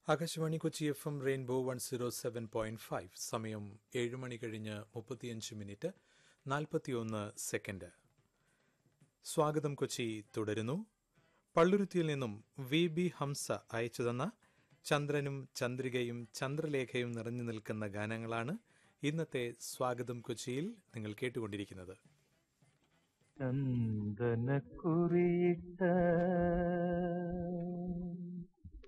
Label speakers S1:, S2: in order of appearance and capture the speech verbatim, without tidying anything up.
S1: Akashvani Kochi F M rainbow one zero seven point five. സമയം ഏഴ് മണി കഴിഞ്ഞ് മുപ്പത്തിയഞ്ച് മിനിറ്റ് നാൽപ്പത്തിയൊന്ന് സെക്കൻഡ്. സ്വാഗതം കൊച്ചി തുടരുന്നു. പള്ളുരുത്തിയിൽ നിന്നും വി ബി ഹംസ അയച്ചു തന്ന ചന്ദ്രനും ചന്ദ്രികയും ചന്ദ്രലേഖയും നിറഞ്ഞു നിൽക്കുന്ന ഗാനങ്ങളാണ് ഇന്നത്തെ സ്വാഗതം കൊച്ചിയിൽ നിങ്ങൾ കേട്ടുകൊണ്ടിരിക്കുന്നത്.
S2: ചന്ദനക്കുറിയിട്ട